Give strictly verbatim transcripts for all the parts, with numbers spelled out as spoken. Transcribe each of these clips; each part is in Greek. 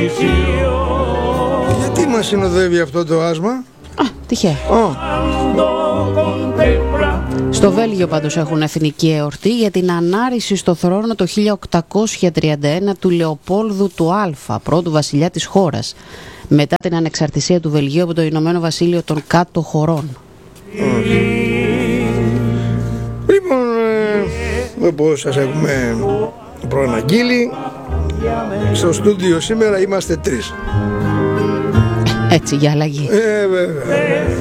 Γιατί μας συνοδεύει αυτό το άσμα? Α, τυχαία. Oh. Στο Βέλγιο πάντως έχουν εθνική εορτή για την ανάρρηση στο θρόνο το χίλια οκτακόσια τριάντα ένα του Λεοπόλδου του Α, πρώτου βασιλιά της χώρας, μετά την ανεξαρτησία του Βελγίου από το Ηνωμένο Βασίλειο των Κάτω Χωρών. Mm. Λοιπόν, ε, όπως σας έχουμε προαναγγείλει, στο στούντιο σήμερα είμαστε τρεις. Έτσι, για αλλαγή. Ε, βέβαια.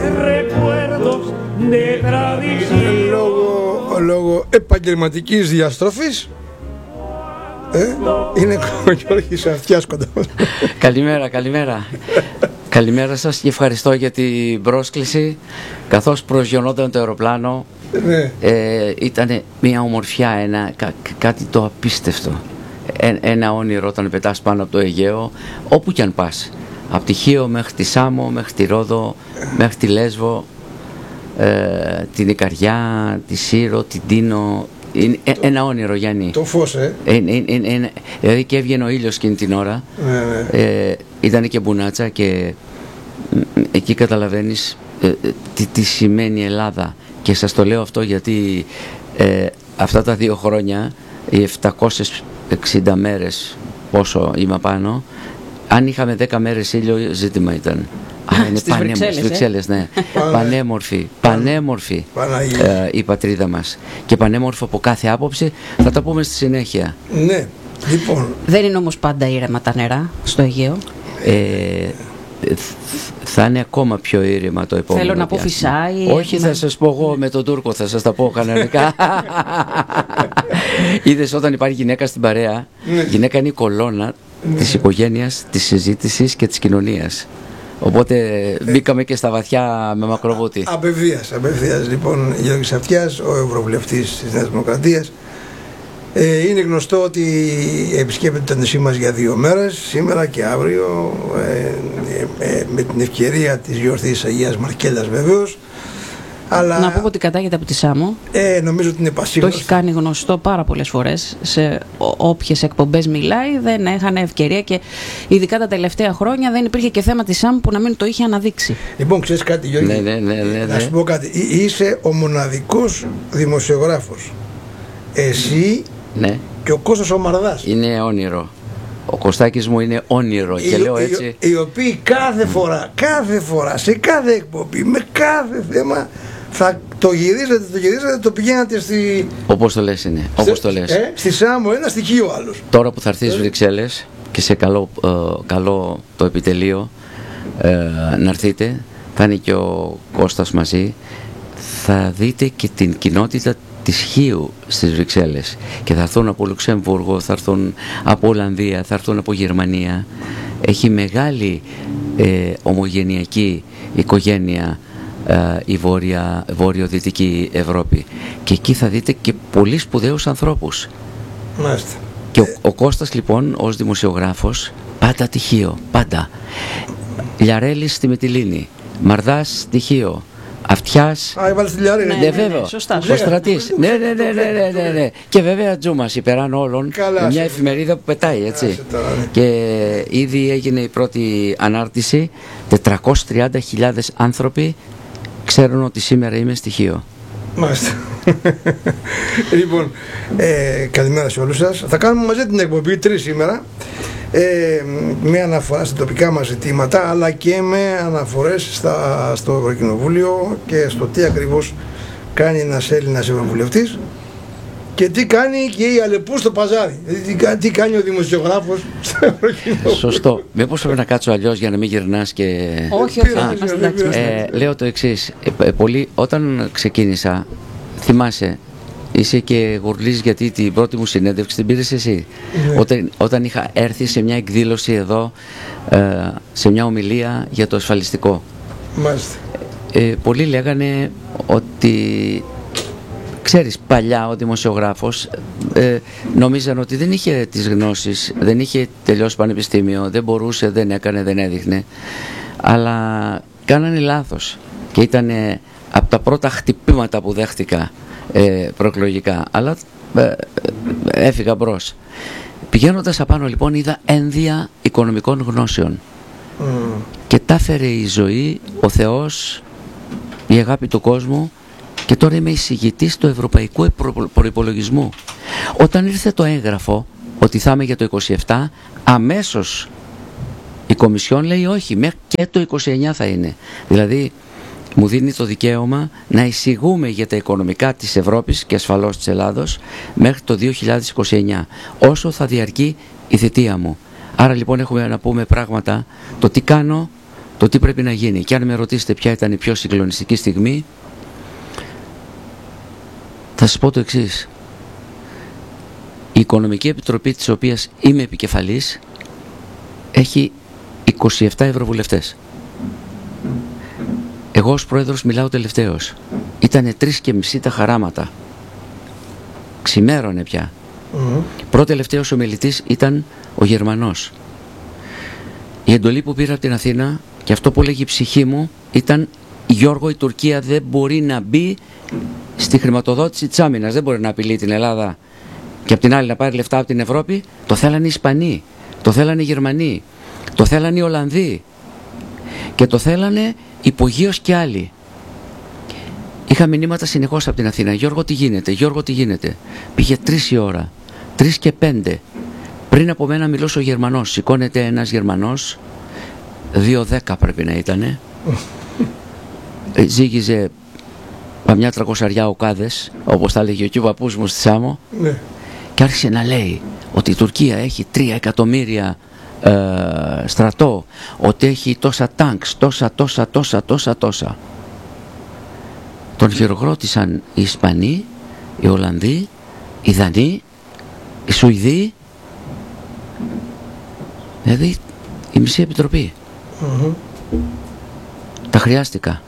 Λόγω, λόγω επαγγελματικής διαστροφής, ε, είναι ο Γιώργης Αυτιάς κοντά μας. Καλημέρα, καλημέρα. Καλημέρα σας και ευχαριστώ για την πρόσκληση. Καθώς προσγειωνόταν το αεροπλάνο, ναι. ε, ήταν μια ομορφιά, ένα, κά, κάτι το απίστευτο. Ε, ένα όνειρο όταν πετάς πάνω από το Αιγαίο, όπου κι αν πας. Από τη Χίο μέχρι τη Σάμο, μέχρι τη Ρόδο, μέχρι τη Λέσβο, ε, την Ικαριά, τη Σύρο, την Τίνο. Είναι το, ένα όνειρο, Γιάννη. Το φως, ε. ε, ε, ε, ε, ε δηλαδή και έβγαινε ο ήλιος εκείνη την ώρα. Ναι, ναι. Ε, ήταν και μπουνάτσα και ε, εκεί καταλαβαίνεις ε, τι, τι σημαίνει Ελλάδα. Και σας το λέω αυτό γιατί ε, αυτά τα δύο χρόνια, οι επτακόσιες εξήντα μέρες, πόσο είμαι πάνω, αν είχαμε δέκα μέρες ήλιο, ζήτημα ήταν. Α, είναι πανέμορφη, Βρυξέλλες, ναι. Πανέμορφη, πανέμορφη ε, η πατρίδα μας. Και πανέμορφη από κάθε άποψη, θα τα πούμε στη συνέχεια. Ναι, λοιπόν. Δεν είναι όμως πάντα ήρεμα τα νερά στο Αιγαίο. Ε, θα είναι ακόμα πιο ήρεμα το επόμενο. Θέλω να πω φυσάει. Όχι, έχουμε... θα σας πω εγώ με τον Τούρκο, θα σας τα πω κανονικά. Είδες, όταν υπάρχει γυναίκα στην παρέα, ναι. γυναίκα είναι η κολόνα ναι. της οικογένειας, της συζήτησης και της κοινωνίας. Οπότε ε, μπήκαμε και στα βαθιά με μακροβούτι. Απευθείας, απευθείας. Λοιπόν, Γιώργης Αυτιάς, ο Ευρωβουλευτής της Νέας Δημοκρατίας. Ε, είναι γνωστό ότι επισκέπτεται το νησί μας για δύο μέρες, σήμερα και αύριο, ε, ε, ε, με την ευκαιρία της γιορτής Αγίας Μαρκέλας βεβαίως. Αλλά, να πω ότι κατάγεται από τη Σάμο. Ε, νομίζω ότι είναι πασίγνωστο. Το έχει κάνει γνωστό πάρα πολλές φορές. Σε όποιες εκπομπές μιλάει, δεν έχανε ευκαιρία και ειδικά τα τελευταία χρόνια δεν υπήρχε και θέμα της Σάμο που να μην το είχε αναδείξει. Λοιπόν, ξέρεις κάτι, Γιώργη, ναι, ναι, ναι, ναι, να σου πω κάτι. Είσαι ο μοναδικός δημοσιογράφος. Εσύ ναι. και ο Κώστας ο Μαρδάς. Είναι όνειρο. Ο Κωστάκης μου είναι όνειρο οι, και λέω έτσι. Οι, οι οποίοι κάθε φορά, κάθε φορά, σε κάθε εκπομπή, με κάθε θέμα θα το γυρίζετε, το γυρίζετε, το πηγαίνατε στη... Όπως το λες είναι, όπως στη, το λες. Ε, στη Σάμο ένα, στοιχείο άλλος. Τώρα που θα έρθεις στις Βρυξέλλες και σε καλό, ε, καλό το επιτελείο ε, να έρθείτε, θα είναι και ο Κώστας μαζί, θα δείτε και την κοινότητα της Χίου στις Βρυξέλλες και θα έρθουν από Λουξεμβούργο, θα έρθουν από Ολλανδία, θα έρθουν από Γερμανία. Έχει μεγάλη ε, ομογενειακή οικογένεια ε, η βόρεια, βόρειο-δυτική Ευρώπη και εκεί θα δείτε και πολύ σπουδαίους ανθρώπους. Μάλιστα. Και ο, ο Κώστας λοιπόν ως δημοσιογράφος πάντα τυχείο, πάντα. Λιαρέλης στη Μυτιλήνη, Μαρδάς στοιχείο, Αυτιάς. Α, έβαλες τη Λιαρέλη. Ναι, ναι, ναι, βέβαια. Ναι, σωστά. Ο Στρατής. Ναι, ναι, ναι, ναι, ναι, ναι, ναι. Και βέβαια Τζούμας υπεράνω όλων. Καλά, μια σε... εφημερίδα που πετάει, έτσι. Τώρα, ναι. Και ήδη έγινε η πρώτη ανάρτηση. τετρακόσιες τριάντα χιλιάδες άνθρωποι ξέρουν ότι σήμερα είμαι στοιχείο. Μάλιστα. Λοιπόν, ε, καλημέρα σε όλους σας. Θα κάνουμε μαζί την εκπομπή τρεις σήμερα. Ε, με αναφορά στα τοπικά μας ζητήματα, αλλά και με αναφορές στα, στο Ευρωκοινοβούλιο και στο τι ακριβώς κάνει ένας Έλληνας Ευρωβουλευτής και τι κάνει και η Αλεπού στο παζάρι. Δηλαδή, τι, τι κάνει ο δημοσιογράφος στο Ευρωκοινοβούλιο. Σωστό. Μήπως πρέπει να κάτσω αλλιώς για να μην γυρνάς και... Όχι, όχι, όχι, είμαστε εντάξει. Ε, λέω το εξής. Ε, πολύ, όταν ξεκίνησα, θυμάσαι, είσαι και γουρλής γιατί την πρώτη μου συνέντευξη την πήρες εσύ. Ναι. Όταν, όταν είχα έρθει σε μια εκδήλωση εδώ, ε, σε μια ομιλία για το ασφαλιστικό. Μάλιστα. Ε, πολλοί λέγανε ότι, ξέρεις, παλιά ο δημοσιογράφος ε, νομίζαν ότι δεν είχε τις γνώσεις, δεν είχε τελειώσει πανεπιστήμιο, δεν μπορούσε, δεν έκανε, δεν έδειχνε. Αλλά κάνανε λάθος και ήταν από τα πρώτα χτυπήματα που δέχτηκα ε, προεκλογικά, αλλά ε, έφυγα μπρος. Πηγαίνοντας απάνω λοιπόν είδα ένδια οικονομικών γνώσεων. Mm. Και τα έφερε η ζωή, ο Θεός, η αγάπη του κόσμου, και τώρα είμαι εισηγητής του Ευρωπαϊκού Προϋπολογισμού. Όταν ήρθε το έγγραφο ότι θα είμαι για το είκοσι επτά, αμέσως η Κομισιόν λέει όχι, μέχρι και το είκοσι εννιά θα είναι. Δηλαδή μου δίνει το δικαίωμα να εισηγούμε για τα οικονομικά της Ευρώπης και ασφαλώς της Ελλάδος μέχρι το δύο χιλιάδες είκοσι εννιά, όσο θα διαρκεί η θητεία μου. Άρα λοιπόν έχουμε να πούμε πράγματα, το τι κάνω, το τι πρέπει να γίνει. Και αν με ρωτήσετε ποια ήταν η πιο συγκλονιστική στιγμή, θα σας πω το εξής. Η Οικονομική Επιτροπή, της οποίας είμαι επικεφαλής, έχει είκοσι επτά ευρωβουλευτές. Εγώ ως πρόεδρος μιλάω τελευταίος. Ήτανε τρεις και μισή τα χαράματα. Ξημέρωνε πια. Mm-hmm. Πρώτο-τελευταίος ομιλητής ήταν ο Γερμανός. Η εντολή που πήρα από την Αθήνα και αυτό που λέγει η ψυχή μου ήταν: Γιώργο, η Τουρκία δεν μπορεί να μπει στη χρηματοδότηση της άμυνας. Δεν μπορεί να απειλεί την Ελλάδα και απ' την άλλη να πάρει λεφτά από την Ευρώπη. Το θέλανε οι Ισπανοί, το θέλανε οι Γερμανοί, το θέλανε οι Ολλανδοί και το θέλανε υπογείως και άλλοι. Είχα μηνύματα συνεχώς από την Αθήνα: Γιώργο, τι γίνεται, Γιώργο, τι γίνεται. Πήγε τρεις η ώρα, τρεις και πέντε. Πριν από μένα μιλούσε ο Γερμανός. Σηκώνεται ένας Γερμανός, δύο δέκα πρέπει να ήτανε. Ζήγιζε παμιά τρακοσαριά οκάδες, όπως τα λέγει ο κ. παππούς μου στη Σάμο. Ναι. Και άρχισε να λέει ότι η Τουρκία έχει τρία εκατομμύρια ε, στρατό, ότι έχει τόσα τάγκς, τόσα, τόσα, τόσα, τόσα, τόσα. Τον χειροκρότησαν οι Ισπανοί, οι Ολλανδοί, οι Δανείοι, οι Σουηδοί, δηλαδή η μισή επιτροπή. Mm-hmm. Τα χρειάστηκα.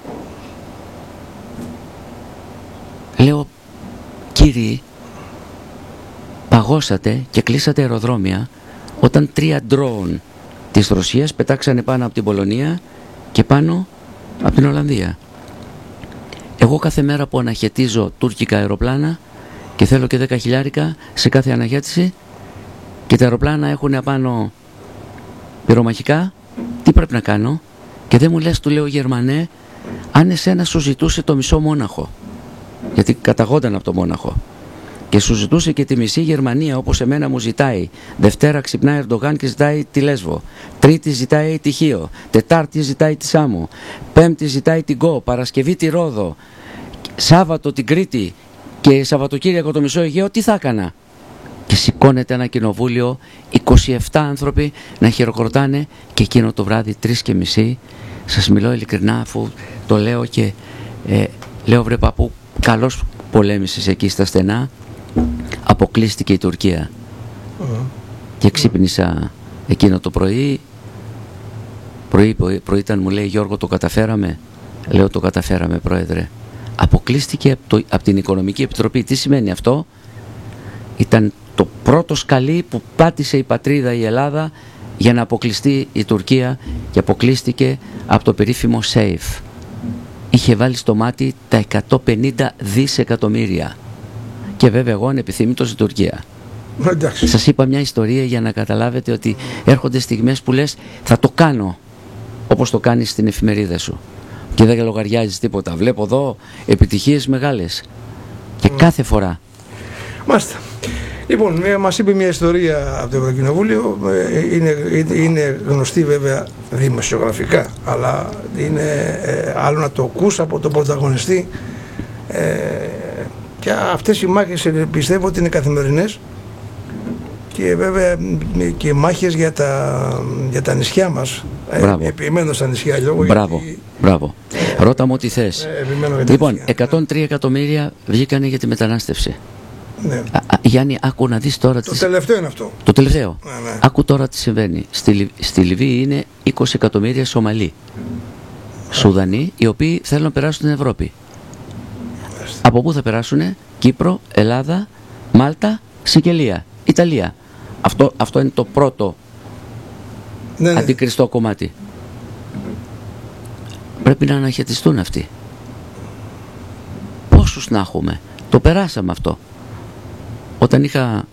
Λέω: κύριοι, παγώσατε και κλείσατε αεροδρόμια όταν τρία ντρόουν της Ρωσίας πετάξανε πάνω από την Πολωνία και πάνω από την Ολλανδία. Εγώ κάθε μέρα που αναχαιτίζω τουρκικά αεροπλάνα και θέλω και δέκα χιλιάρικα σε κάθε αναχέτηση και τα αεροπλάνα έχουν απάνω πυρομαχικά, τι πρέπει να κάνω? Και δεν μου λες, του λέω, Γερμανέ, αν εσένα σου ζητούσε το μισό Μόναχο, γιατί καταγόταν από το Μόναχο, και σου ζητούσε και τη μισή Γερμανία όπως εμένα μου ζητάει, Δευτέρα ξυπνάει Ερντογάν και ζητάει τη Λέσβο, Τρίτη ζητάει τη Χίο, Τετάρτη ζητάει τη Σάμο, Πέμπτη ζητάει την Κο, Παρασκευή τη Ρόδο, Σάββατο την Κρήτη και Σαββατοκύριακο το μισό Αιγαίο, τι θα έκανα? Και σηκώνεται ένα κοινοβούλιο, είκοσι επτά άνθρωποι να χειροκροτάνε, και εκείνο το βράδυ τρεις και μισή, σας μιλώ ειλικρινά, αφού το λέω και ε, λέω, βρε παππού, καλώς πολέμησες εκεί στα στενά, αποκλείστηκε η Τουρκία. Mm. Και ξύπνησα εκείνο το πρωί, πρωί, πρωί, πρωί ήταν, μου λέει, Γιώργο, το καταφέραμε? Λέω, το καταφέραμε, πρόεδρε. Αποκλείστηκε από, το, από την Οικονομική Επιτροπή. Τι σημαίνει αυτό? Ήταν το πρώτο σκαλί που πάτησε η πατρίδα, η Ελλάδα, για να αποκλειστεί η Τουρκία, και αποκλείστηκε από το περίφημο SAFE. Είχε βάλει στο μάτι τα εκατόν πενήντα δισεκατομμύρια. Και βέβαια εγώ ανεπιθύμητος η Τουρκία. Εντάξει. Σας είπα μια ιστορία για να καταλάβετε ότι έρχονται στιγμές που λες, θα το κάνω όπως το κάνεις στην εφημερίδα σου και δεν λογαριάζεις τίποτα. Βλέπω εδώ επιτυχίες μεγάλες και mm. κάθε φορά. Μάλιστα. Λοιπόν, μας είπε μια ιστορία από το Ευρωκοινοβούλιο, είναι, είναι γνωστή βέβαια δημοσιογραφικά, αλλά είναι ε, άλλο να το ακούς από τον πρωταγωνιστή, ε, και αυτές οι μάχες πιστεύω ότι είναι καθημερινές, και βέβαια και μάχες για τα, για τα νησιά μας. Ε, επιμένω στα νησιά λόγω. Μπράβο, γιατί... μπράβο. Ρώτα μου ό,τι θες. Ε, λοιπόν, εκατόν τρία εκατομμύρια βγήκανε για τη μετανάστευση. Ναι. Α, α, Γιάννη, άκου να δεις τώρα. Το τις... τελευταίο είναι αυτό. Το τελευταίο. Ναι, ναι. Άκου τώρα τι συμβαίνει. Στη, Λιβ... Στη Λιβύη είναι είκοσι εκατομμύρια Σομαλοί, Σουδανοί, οι οποίοι θέλουν να περάσουν στην Ευρώπη. Μάλιστα. Από πού θα περάσουνε? Κύπρο, Ελλάδα, Μάλτα, Σικελία, Ιταλία. Αυτό, αυτό είναι το πρώτο ναι, ναι. αντικριστό κομμάτι. Πρέπει να αναχαιτιστούν αυτοί. Πόσους να έχουμε? Το περάσαμε αυτό. Όταν είχα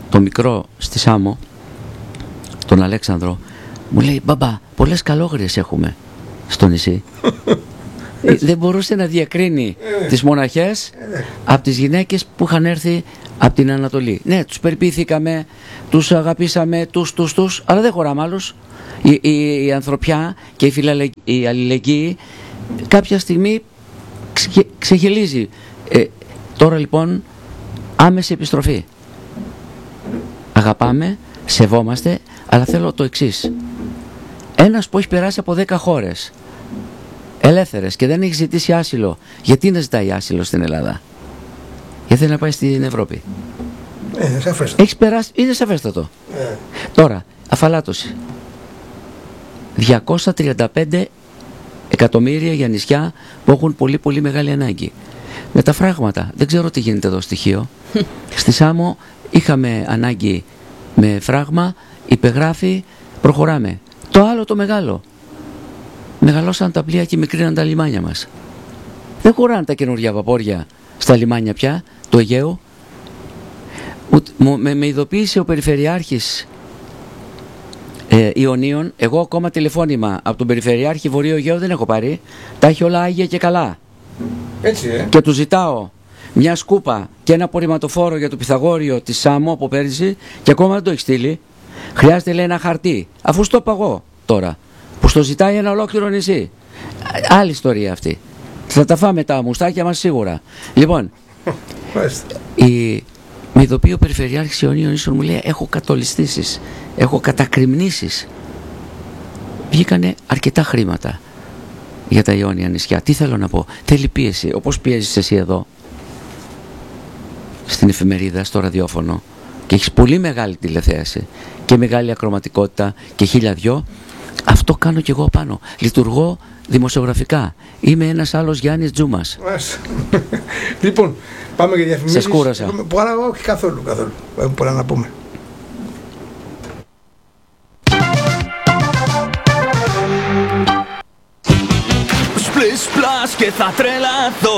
το μικρό στη Σάμο, τον Αλέξανδρο, μου λέει «Μπαμπά, πολλές καλόγριες έχουμε στο νησί». ε, δεν μπορούσε να διακρίνει ε, τις μοναχές ε, από τις γυναίκες που είχαν έρθει από την Ανατολή. Ναι, τους περιποιηθήκαμε, τους αγαπήσαμε, τους, τους, τους, αλλά δεν χωράμε άλλους. Η, η, η ανθρωπιά και η, φιλαλε, η αλληλεγγύη κάποια στιγμή ξε, ξεχελίζει. Ε, τώρα λοιπόν άμεση επιστροφή. Αγαπάμε, σεβόμαστε, αλλά θέλω το εξής. Ένας που έχει περάσει από δέκα χώρες ελεύθερες και δεν έχει ζητήσει άσυλο, γιατί να ζητάει άσυλο στην Ελλάδα? Γιατί θέλει να πάει στην Ευρώπη. Ε, είναι σαφέστατο. Έχεις περάσει, είναι σαφέστατο. Ε. Τώρα, αφαλάτωση. διακόσια τριάντα πέντε εκατομμύρια για νησιά που έχουν πολύ πολύ μεγάλη ανάγκη. Με τα φράγματα, δεν ξέρω τι γίνεται εδώ στοιχείο. Στη Σάμο είχαμε ανάγκη με φράγμα, υπεγράφει, προχωράμε. Το άλλο το μεγάλο. Μεγαλώσαν τα πλοία και μικρύναν τα λιμάνια μας. Δεν χωράνε τα καινούργια βαπόρια στα λιμάνια πια, του Αιγαίου. Με, με ειδοποίησε ο Περιφερειάρχης ε, Ιωνίων. Εγώ ακόμα τηλεφώνημα από τον Περιφερειάρχη Βορείου Αιγαίου δεν έχω πάρει. Τα έχει όλα άγια και καλά. Έτσι, ε. Και του ζητάω μια σκούπα και ένα απορριμματοφόρο για το Πυθαγόριο της Σάμο από πέρυσι και ακόμα δεν το έχει στείλει. Χρειάζεται, λέει, ένα χαρτί. Αφού στο παγώ τώρα, που στο ζητάει ένα ολόκληρο νησί. Άλλη ιστορία αυτή. Θα τα φάμε τα μουστάκια μας σίγουρα. Λοιπόν, η, με ειδοποιεί ο Περιφερειάρχης Ιωνίων Ίσων, μου λέει έχω κατολιστήσεις, έχω κατακριμνήσεις. Βγήκανε αρκετά χρήματα για τα Ιόνια νησιά. Τι θέλω να πω? Θέλει πίεση, όπως πιέζεις εσύ εδώ στην εφημερίδα, στο ραδιόφωνο, και έχεις πολύ μεγάλη τηλεθέαση και μεγάλη ακροματικότητα και χίλια δυο. Αυτό κάνω κι εγώ πάνω. Λειτουργώ δημοσιογραφικά. Είμαι ένας άλλος Γιάννης Τζούμας. Λοιπόν, πάμε για διαφημίσεις. Σας κούρασα. Πολλά, όχι καθόλου, καθόλου. Έχουμε πολλά να πούμε. Splish splash και θα τρελαθώ.